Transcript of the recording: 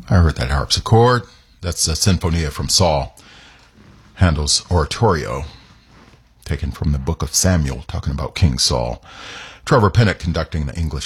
I heard that harpsichord. That's a Sinfonia from Saul, Handel's oratorio, taken from the book of Samuel, talking about King Saul. Trevor Pinnock conducting the English